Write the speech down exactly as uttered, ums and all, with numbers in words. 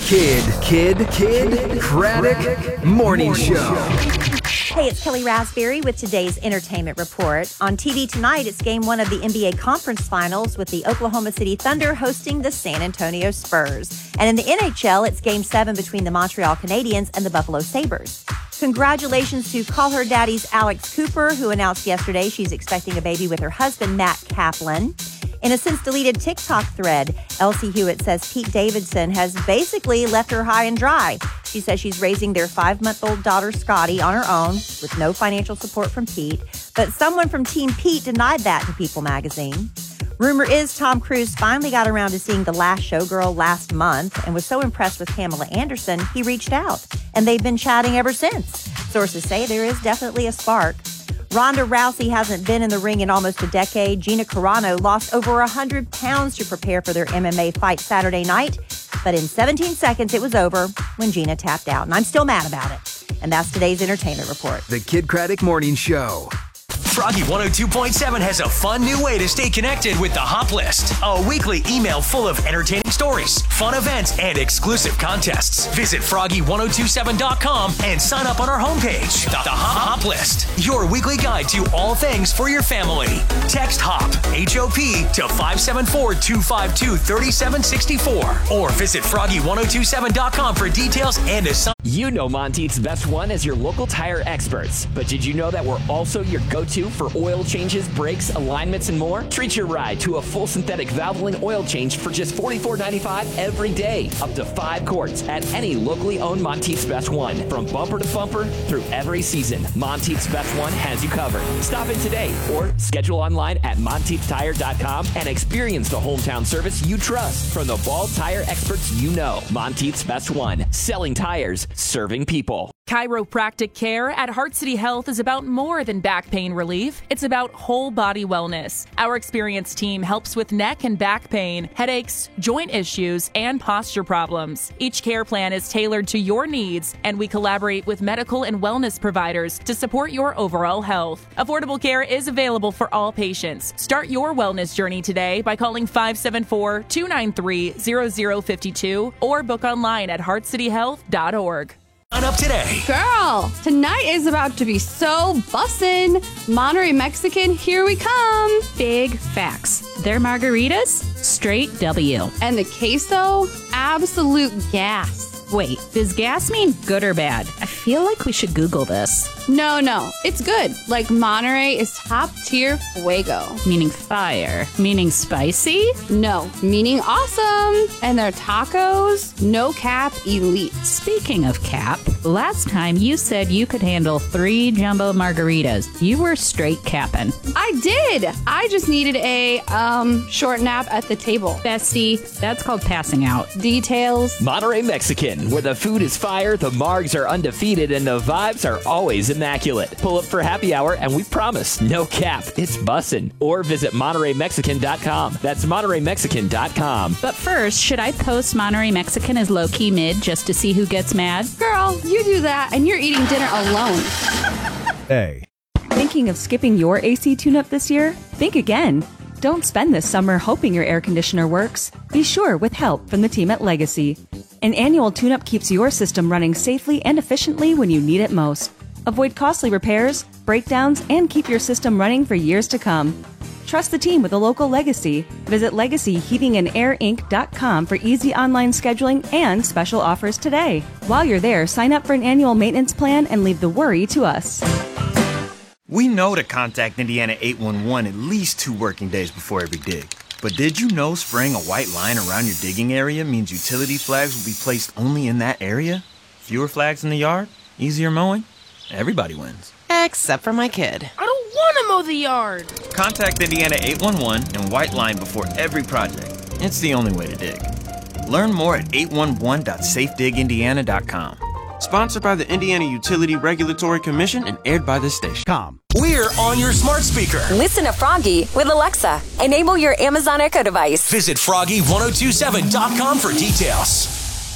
Kid, Kid, Kid, Craddock Morning Show. Hey, it's Kelly Raspberry with today's entertainment report. On T V tonight, it's game one of the N B A Conference Finals with the Oklahoma City Thunder hosting the San Antonio Spurs. And in the N H L, it's game seven between the Montreal Canadiens and the Buffalo Sabres. Congratulations to Call Her Daddy's Alex Cooper, who announced yesterday she's expecting a baby with her husband, Matt Kaplan. In a since-deleted TikTok thread, Elsie Hewitt says Pete Davidson has basically left her high and dry. She says she's raising their five-month-old daughter, Scotty, on her own with no financial support from Pete. But someone from Team Pete denied that to People magazine. Rumor is Tom Cruise finally got around to seeing The Last Showgirl last month and was so impressed with Pamela Anderson, he reached out. And they've been chatting ever since. Sources say there is definitely a spark. Ronda Rousey hasn't been in the ring in almost a decade. Gina Carano lost over one hundred pounds to prepare for their M M A fight Saturday night. But in seventeen seconds, it was over when Gina tapped out. And I'm still mad about it. And that's today's entertainment report. The Kid Craddock Morning Show. Froggy one oh two point seven has a fun new way to stay connected with the Hop List. A weekly email full of entertaining stories, fun events, and exclusive contests. Visit froggy ten twenty-seven dot com and sign up on our homepage. The, the Hop List, your weekly guide to all things for your family. Text HOP, H O P, to five seven four, two five two, three seven six four or visit froggy ten twenty-seven dot com for details and a sign. You know Monteith's Best One as your local tire experts, but did you know that we're also your go-to for oil changes, brakes, alignments, and more? Treat your ride to a full synthetic Valvoline oil change for just forty-four ninety-five every day. Up to five quarts at any locally owned Monteith's Best One. From bumper to bumper through every season, Monteith's Best One has you covered. Stop in today or schedule online at monteith tire dot com and experience the hometown service you trust from the bald tire experts you know. Monteith's Best One. Selling tires, serving people. Chiropractic care at Heart City Health is about more than back pain relief. It's about whole body wellness. Our experienced team helps with neck and back pain, headaches, joint issues, and posture problems. Each care plan is tailored to your needs, and we collaborate with medical and wellness providers to support your overall health. Affordable care is available for all patients. Start your wellness journey today by calling five seven four, two nine three, zero zero five two or book online at heart city health dot org. Sign up today. Girl, tonight is about to be so bussin'. Monterey Mexican, here we come. Big facts. Their margaritas, straight W. And the queso, absolute gas. Wait, does gas mean good or bad? I feel like we should Google this. No, no, it's good. Like Monterey is top tier fuego. Meaning fire. Meaning spicy? No, meaning awesome. And their tacos, no cap elite. Speaking of cap, last time you said you could handle three jumbo margaritas. You were straight capping. I did. I just needed a um short nap at the table. Bestie, that's called passing out. Details. Monterey Mexican, where the food is fire, the margs are undefeated, and the vibes are always immaculate. Pull up for happy hour, and we promise, no cap, it's bussin'. Or visit monterey mexican dot com. That's monterey mexican dot com. But first, should I post Monterey Mexican as low-key mid just to see who gets mad? Girl, you do that, and you're eating dinner alone. Hey. Thinking of skipping your A C tune-up this year? Think again. Don't spend this summer hoping your air conditioner works. Be sure with help from the team at Legacy. An annual tune-up keeps your system running safely and efficiently when you need it most. Avoid costly repairs, breakdowns, and keep your system running for years to come. Trust the team with a local Legacy. Visit legacy heating and air inc dot com for easy online scheduling and special offers today. While you're there, sign up for an annual maintenance plan and leave the worry to us. We know to contact Indiana eight one one at least two working days before every dig. But did you know spraying a white line around your digging area means utility flags will be placed only in that area? Fewer flags in the yard? Easier mowing? Everybody wins. Except for my kid. I don't want to mow the yard. Contact Indiana eight one one and white line before every project. It's the only way to dig. Learn more at eight one one dot safe dig indiana dot com. Sponsored by the Indiana Utility Regulatory Commission and aired by this station. Com. We're on your smart speaker. Listen to Froggy with Alexa. Enable your Amazon Echo device. Visit froggy ten twenty-seven dot com for details.